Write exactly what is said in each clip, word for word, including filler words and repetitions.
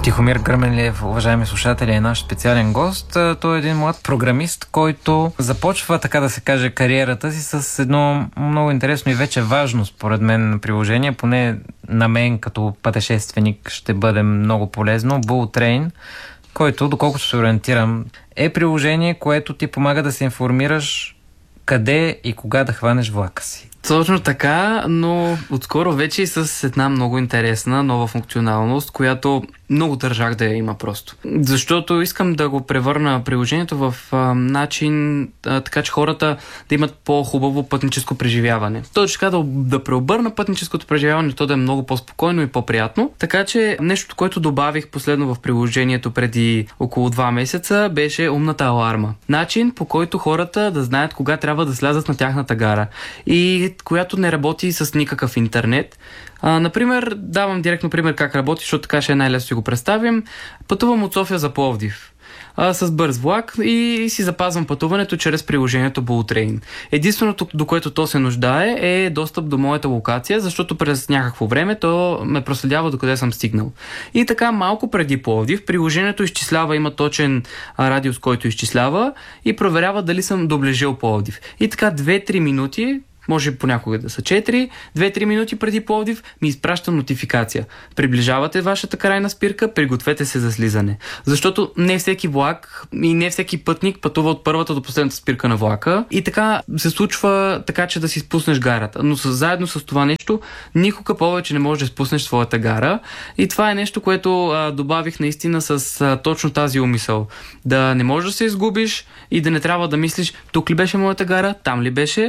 Тихомир Гърменлиев, уважаеми слушатели, е наш специален гост. Той е един млад програмист, който започва, така да се каже, кариерата си с едно много интересно и вече важно, според мен, приложение. Поне на мен, като пътешественик, ще бъде много полезно. Bullet Train, който, доколкото се ориентирам, е приложение, което ти помага да се информираш къде и кога да хванеш влака си. Точно така, но отскоро вече и с една много интересна нова функционалност, която много държах да я има просто. Защото искам да го превърна приложението в а, начин, а, така че хората да имат по-хубаво пътническо преживяване. Точно така да, да преобърна пътническото преживяване, то да е много по-спокойно и по-приятно. Така че нещо, което добавих последно в приложението преди около два месеца, беше умната аларма. Начин, по който хората да знаят кога трябва да слязат на тяхната гара. И която не работи с никакъв интернет. А, например, давам директно пример как работи, защото така ще е най-лесно си го представим. Пътувам от София за Пловдив а, с бърз влак и си запазвам пътуването чрез приложението Bullet Train. Единственото, до което то се нуждае, е достъп до моята локация, защото през някакво време то ме проследява докъде съм стигнал. И така малко преди Пловдив, приложението изчислява, има точен а, радиус, който изчислява и проверява дали съм доближил Пловдив. И така две-три минути, може понякога да са четири, две-три минути преди Пловдив ми изпраща нотификация. Приближавате вашата крайна спирка, пригответе се за слизане. Защото не всеки влак и не всеки пътник пътува от първата до последната спирка на влака и така се случва така, че да си спуснеш гарата. Но с, заедно с това нещо никога повече не можеш да спуснеш своята гара и това е нещо, което а, добавих наистина с а, точно тази умисъл. Да не можеш да се изгубиш и да не трябва да мислиш тук ли беше моята гара, там ли беше.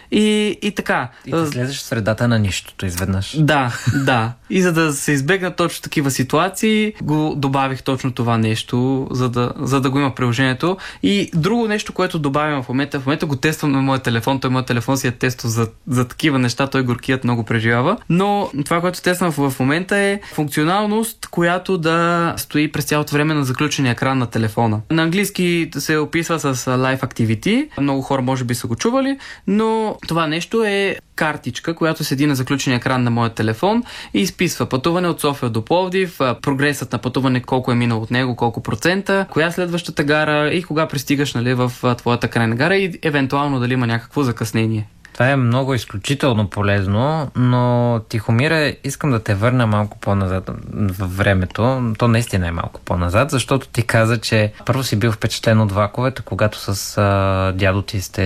И, и така. И да слезеш в средата на нищото изведнъж. Да, да. И за да се избегнат точно такива ситуации, го добавих точно това нещо, за да, за да го има приложението. И друго нещо, което добавям в момента, в момента го тествам на моя телефон, той моят телефон си е тестов за, за такива неща, той горкият много преживява. Но това, което тествам в момента е функционалност, която да стои през цялото време на заключения екран на телефона. На английски се описва с Live Activity. Много хора може би са го чували, но това нещо е картичка, която седи на заключения екран на моя телефон и изписва пътуване от София до Пловдив, прогресът на пътуване, колко е минал от него, колко процента, коя е следващата гара и кога пристигаш, нали, в твоята крайна гара и евентуално дали има някакво закъснение. Това е много изключително полезно, но Тихомире, искам да те върна малко по-назад във времето. То наистина е малко по-назад, защото ти каза, че първо си бил впечатлен от влаковете, когато с а, дядо ти сте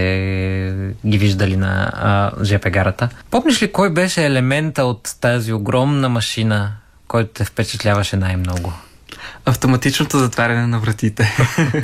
ги виждали на а, жп гарата. Помниш ли кой беше елемента от тази огромна машина, който те впечатляваше най-много? Автоматичното затваряне на вратите.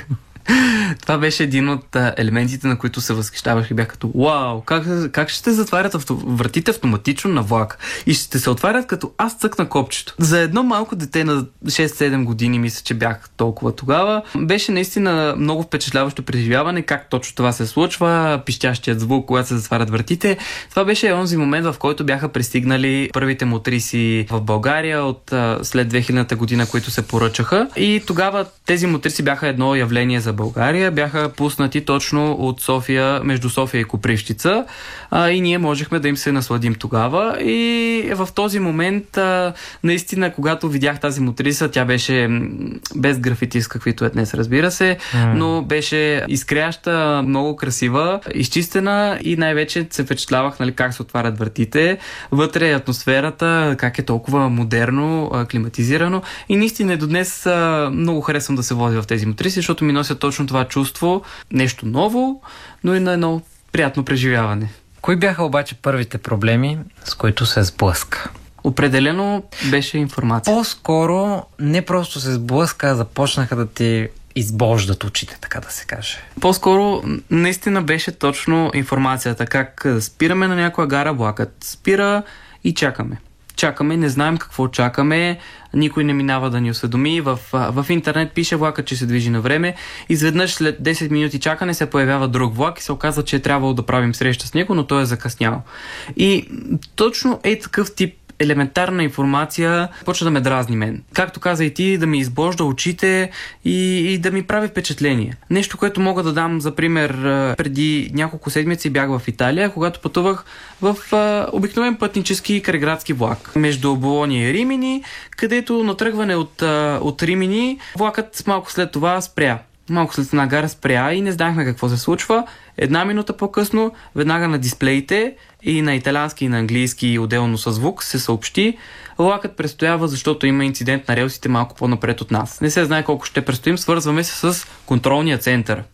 Това беше един от а, елементите, на които се възхищавах и бях като вау, как, как ще се затварят авто, вратите автоматично на влак и ще се отварят като аз цъкна копчето. За едно малко дете на шест-седем години, мисля, че бях толкова тогава, беше наистина много впечатляващо преживяване как точно това се случва, пищящият звук, когато се затварят вратите. Това беше онзи момент, в който бяха пристигнали първите мотриси в България от а, след две хилядната година, които се поръчаха и тогава тези мотриси бяха едно явление за България, бяха пуснати точно от София, между София и Копривщица а, и ние можехме да им се насладим тогава и в този момент а, наистина, когато видях тази мотриса, тя беше без графити, с каквито е днес, разбира се, mm. но беше изкряща, много красива, изчистена и най-вече се впечатлявах, нали, как се отварят вратите, вътре е атмосферата, как е толкова модерно, а, климатизирано и наистина до днес а, много харесвам да се водя в тези мотриси, защото ми носят точно това чувство, нещо ново, но и на едно приятно преживяване. Кои бяха обаче първите проблеми, с които се сблъска? Определено беше информация. По-скоро не просто се сблъска, а започнаха да ти избождат очите, така да се каже. По-скоро наистина беше точно информацията, как спираме на някоя гара, влакът спира и чакаме. Чакаме, не знаем какво чакаме, никой не минава да ни осведоми. В, в интернет пише влакът, че се движи на време. Изведнъж след десет минути чакане се появява друг влак и се оказва, че е трябвало да правим среща с него, но той е закъснял. И точно е такъв тип елементарна информация почва да ме дразни мен. Както каза и ти, да ми избожда очите и, и да ми прави впечатление. Нещо, което мога да дам за пример, преди няколко седмици бях в Италия, когато пътувах в а, обикновен пътнически крайградски влак между Болония и Римини, където на тръгване от, а, от Римини влакът малко след това спря. Малко след една гара спря и не знаехме какво се случва. Една минута по-късно, веднага на дисплеите и на италиански и на английски отделно със звук се съобщи: влакът престоява, защото има инцидент на релсите малко по-напред от нас. Не се знае колко ще престоим, свързваме се с контролния център.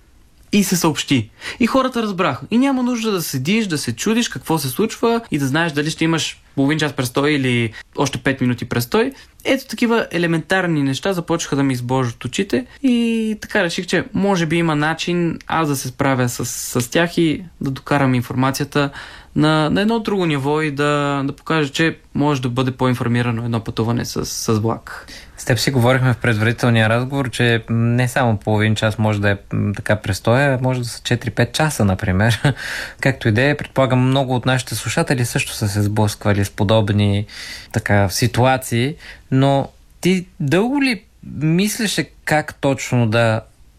И се съобщи. И хората разбраха. И няма нужда да седиш, да се чудиш какво се случва и да знаеш дали ще имаш половин час престой или още пет минути престой. Ето такива елементарни неща започнаха да ми избожат очите и така реших, че може би има начин аз да се справя с, с тях и да докарам информацията на, на едно друго ниво и да, да покажа, че може да бъде по-информирано едно пътуване с, с влак. С теб си говорихме в предварителния разговор, че не само половин час може да е така престоя, може да са четири-пет часа, например. Както и да е, предполагам, много от нашите слушатели също са се сблъсквали с подобни така ситуации, но ти дълго ли мислеше как точно да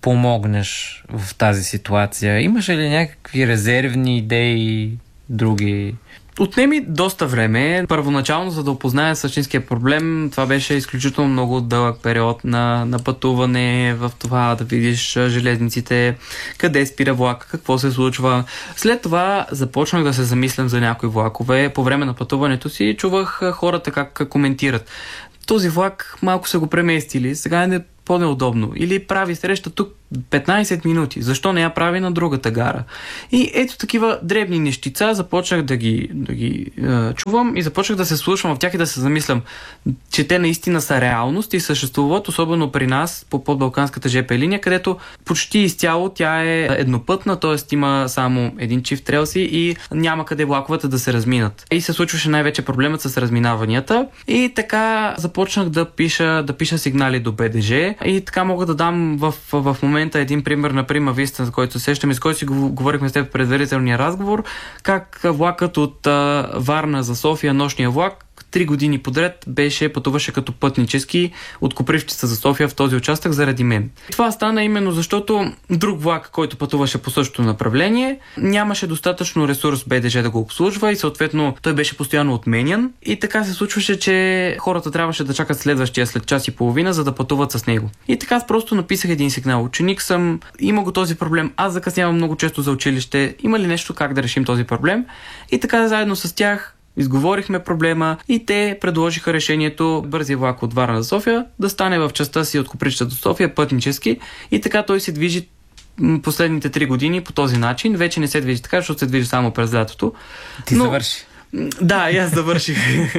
помогнеш в тази ситуация? Имаше ли някакви резервни идеи, други? Отнеми доста време. Първоначално, за да опозная същинския проблем, това беше изключително много дълъг период на, на пътуване, в това да видиш железниците, къде спира влак, какво се случва. След това започнах да се замислям за някои влакове. По време на пътуването си чувах хората как коментират: този влак малко са го преместили, сега е по-неудобно. Или прави среща тук петнайсет минути. Защо не я прави на другата гара? И ето такива дребни нещица започнах да ги, да ги е, чувам и започнах да се слушам в тях и да се замислям, че те наистина са реалност и съществуват, особено при нас по подбалканската жп линия, където почти изцяло тя е еднопътна, т.е. има само един чифт релси и няма къде влаковете да се разминат. И се случваше най-вече проблемът с разминаванията. И така започнах да пиша, да пиша сигнали до БДЖ и така мога да дам в, в момента един пример на Прима Виста, за който сещам и с който си говорихме с теб в предварителния разговор, как влакът от а, Варна за София, нощния влак, три години подред беше, пътуваше като пътнически от Копривщица за София в този участък заради мен. Това стана именно защото друг влак, който пътуваше по същото направление, нямаше достатъчно ресурс БДЖ да го обслужва и съответно той беше постоянно отменян и така се случваше, че хората трябваше да чакат следващия след час и половина, за да пътуват с него. И така аз просто написах един сигнал: ученик съм, има го този проблем, аз закъснявам много често за училище, има ли нещо как да решим този проблем? И така заедно с тях изговорихме проблема и те предложиха решението бързия влак от Варна за София да стане в частта си от Копривщица до София пътнически и така той се движи последните три години по този начин. Вече не се движи така, защото се движи само през лятото. Ти Но... завърши. Да, и аз завърших.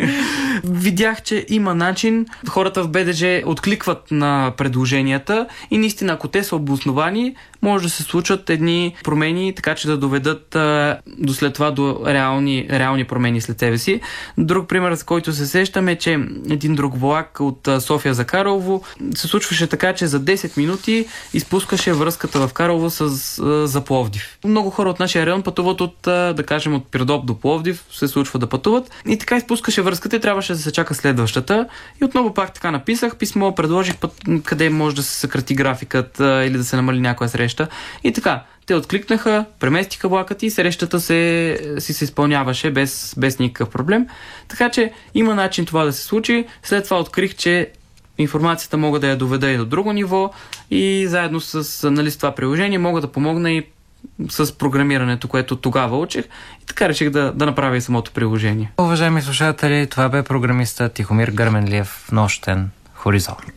Видях, че има начин. Хората в БДЖ откликват на предложенията и наистина, ако те са обосновани, може да се случат едни промени, така че да доведат а, до след това до реални, реални промени след себе си. Друг пример, за който се сещаме, е, че един друг влак от а, София за Карлово се случваше така, че за десет минути изпускаше връзката в Карлово с, а, за Пловдив. Много хора от нашия район пътуват от, а, да кажем, от Пирдоп до Пловдив, се случва да пътуват и така изпускаше връзката и трябваше да се чака следващата. И отново пак така написах писмо, предложих път, къде може да се съкрати графикът а, или да се намали някоя среща. И така, те откликнаха, преместиха влакът и срещата се, си се изпълняваше без, без никакъв проблем. Така че има начин това да се случи. След това открих, че информацията мога да я доведа и до друго ниво и заедно с, нали, с това приложение мога да помогна и с програмирането, което тогава учих. И така реших да, да направя и самото приложение. Уважаеми слушатели, това бе програмиста Тихомир Гърменлиев в Нощен хоризонт.